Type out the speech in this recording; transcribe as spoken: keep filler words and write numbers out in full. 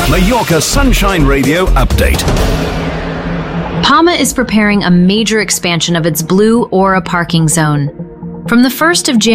Mallorca Sunshine Radio update. Palma is preparing a major expansion of its Blue Aura parking zone. From the first of January